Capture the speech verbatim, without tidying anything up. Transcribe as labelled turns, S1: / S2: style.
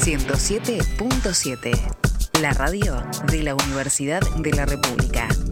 S1: ciento siete punto siete, la radio de la Universidad de la República.